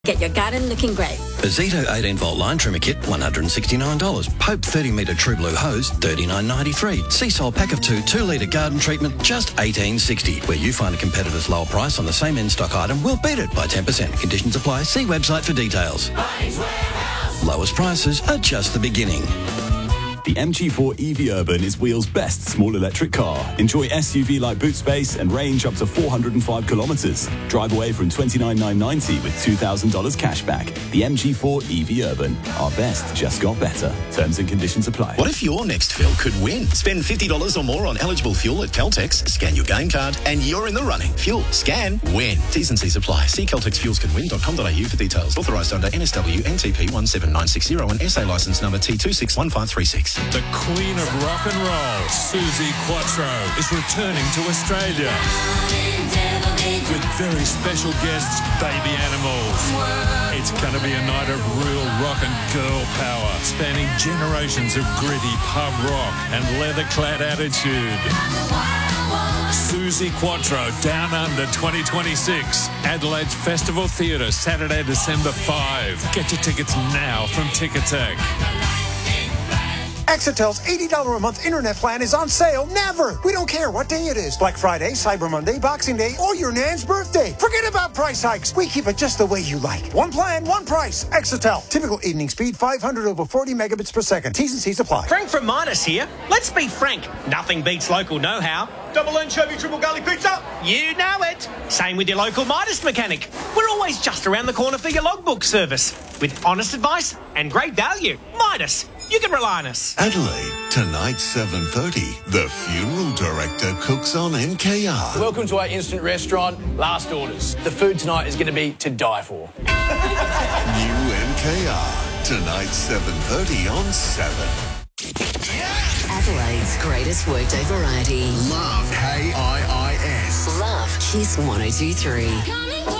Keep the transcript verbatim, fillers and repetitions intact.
Get your garden looking great. Zito eighteen volt line trimmer kit, one hundred sixty-nine dollars. Pope thirty metre True Blue hose, thirty-nine ninety-three. Seasol pack of two, two litre garden treatment, just eighteen sixty. Where you find a competitor's lower price on the same in-stock item, we'll beat it by ten percent. Conditions apply. See website for details. Lowest prices are just the beginning. The M G four E V Urban is Wheels' best small electric car. Enjoy S U V-like boot space and range up to four hundred five kilometres. Drive away from twenty-nine thousand nine hundred ninety with two thousand dollars cash back. The M G four E V Urban. Our best just got better. Terms and conditions apply. What if your next fill could win? Spend fifty dollars or more on eligible fuel at Caltex, scan your game card, and you're in the running. Fuel, scan, win. T's and C's apply. See caltex fuels can win dot com dot a u for details. Authorised under N S W N T P one seven nine six zero and S A licence number T two six one five three six. The Queen of Rock and Roll, Suzi Quatro, is returning to Australia with very special guests, Baby Animals. It's going to be a night of real rock and girl power, spanning generations of gritty pub rock and leather-clad attitude. Suzi Quatro, Down Under twenty twenty-six, Adelaide's Festival Theatre, Saturday, December fifth. Get your tickets now from Ticketek. Exetel's eighty dollars a month internet plan is on sale never. We don't care what day it is. Black Friday, Cyber Monday, Boxing Day, or your nan's birthday. Forget about price hikes. We keep it just the way you like. One plan, one price. Exetel. Typical evening speed, five hundred over forty megabits per second. T's and C's apply. Frank from Midas here. Let's be frank. Nothing beats local know-how. Double anchovy, triple garlic pizza. You know it. Same with your local Midas mechanic. We're always just around the corner for your logbook service. With honest advice and great value. Midas. You can rely on us. Adelaide, tonight seven thirty. The funeral director cooks on N K R. Welcome to our instant restaurant, Last Orders. The food tonight is going to be to die for. New N K R, tonight seven thirty on seven. Adelaide's greatest workday variety. Love K I I S. Love Kiss one oh two three.